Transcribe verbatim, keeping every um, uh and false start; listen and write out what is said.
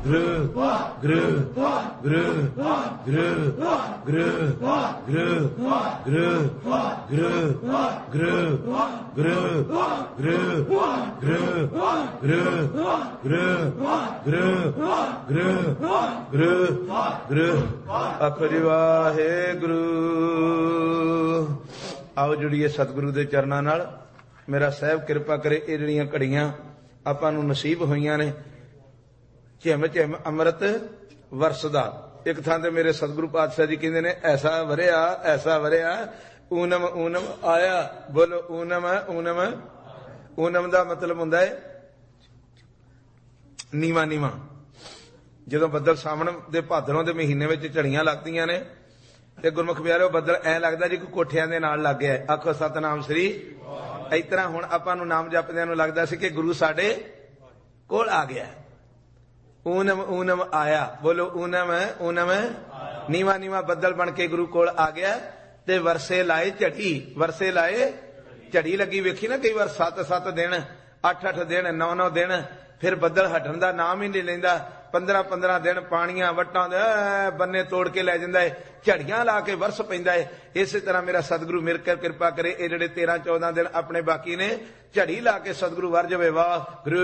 ਗੁਰੂ ਗੁਰੂ ਗੁਰੂ ਗੁਰੂ ਗੁਰੂ ਗੁਰੂ ਗੁਰੂ ਗੁਰੂ ਗੁਰੂ ਗੁਰੂ ਗੁਰੂ ਗੁਰੂ ਗੁਰੂ ਗੁਰੂ ਗੁਰੂ ਗੁਰੂ ਗੁਰੂ ਗੁਰੂ ਆਖਰੀ ਵਾਹਿਗੁਰੂ। ਆਓ ਜੁੜੀਏ ਸਤਿਗੁਰੂ ਦੇ ਚਰਨਾਂ ਨਾਲ। ਮੇਰਾ ਸਾਹਿਬ ਕਿਰਪਾ ਕਰੇ ਇਹ ਜਿਹੜੀਆਂ ਘੜੀਆਂ ਆਪਾਂ ਨੂੰ ਨਸੀਬ ਹੋਈਆਂ ਨੇ, ਝਿਮ ਝਿਮ ਅੰਮ੍ਰਿਤ ਵਰਸਦਾ। ਇੱਕ ਥਾਂ ਤੇ ਮੇਰੇ ਸਤਿਗੁਰੂ ਪਾਤਸ਼ਾਹ ਜੀ ਕਹਿੰਦੇ ਨੇ, ਐਸਾ ਵਰਿਆ ਐਸਾ ਵਰਿਆ ਊਨਮ ਊਨਮ ਆਇਆ। ਬੋਲੋ ਊਨਮ ਊਨਮ। ਊਨਮ ਦਾ ਮਤਲਬ ਹੁੰਦਾ ਹੈ ਨੀਵਾਂ ਨੀਵਾਂ। ਜਦੋਂ ਬੱਦਲ ਸਾਵਣ ਦੇ ਭਾਦਰੋਂ ਦੇ ਮਹੀਨੇ ਵਿੱਚ ਝੜੀਆਂ ਲੱਗਦੀਆਂ ਨੇ ਤੇ ਗੁਰਮੁਖ ਪਿਆਰਿਓ ਬੱਦਲ ਐ ਲੱਗਦਾ ਜੀ ਕੋਈ ਕੋਠਿਆਂ ਦੇ ਨਾਲ ਲੱਗ ਗਿਆ। ਆਖੋ ਸਤਨਾਮ ਸ੍ਰੀ। ਇਸ ਤਰ੍ਹਾਂ ਹੁਣ ਆਪਾਂ ਨੂੰ ਨਾਮ ਜਪਦਿਆਂ ਨੂੰ ਲੱਗਦਾ ਸੀ ਕਿ ਗੁਰੂ ਸਾਡੇ ਕੋਲ ਆ ਗਿਆ। ਊਨਮ ਊਨਮ ਆਇਆ। ਬੋਲੋ ਊਨਮ ਊਨਮ। ਨੀਵਾਂ ਨੀਵਾਂ ਬੱਦਲ ਬਣ ਕੇ ਗੁਰੂ ਕੋਲ ਆ ਗਿਆ ਤੇ ਵਰਸੇ ਲਾਏ ਝੜੀ। ਵਰਸੇ ਲਾਏ ਝੜੀ ਲੱਗੀ। ਵੇਖੀ ਨਾ ਕਈ ਵਾਰ ਸੱਤ ਸੱਤ ਦਿਨ ਅੱਠ ਅੱਠ ਦਿਨ ਨੌ ਨੌ ਦਿਨ ਫਿਰ ਬੱਦਲ ਹਟਣ ਦਾ ਨਾਮ ਹੀ ਨਹੀਂ ਲੈਂਦਾ। ਪੰਦਰਾਂ ਪੰਦਰਾਂ ਦਿਨ ਪਾਣੀਆਂ ਵੱਟਾਂ ਦੇ ਬੰਨੇ ਤੋੜ ਕੇ ਲੈ ਜਾਂਦਾ ਹੈ, ਝੜੀਆਂ ਲਾ ਕੇ ਵਰਸ ਪੈਂਦਾ ਹੈ। ਇਸੇ ਤਰ੍ਹਾਂ ਮੇਰਾ ਸਤਿਗੁਰੂ ਮੇਰੇ ਕਰ ਕਿਰਪਾ ਕਰੇ ਇਹ ਜਿਹੜੇ ਤੇਰਾਂ ਚੌਦਾਂ ਦਿਨ ਆਪਣੇ ਬਾਕੀ ਨੇ ਝੜੀ ਲਾ ਕੇ ਸਤਿਗੁਰੂ ਵਰ ਜਾਵੇ। ਵਾਹ ਗੁਰੂ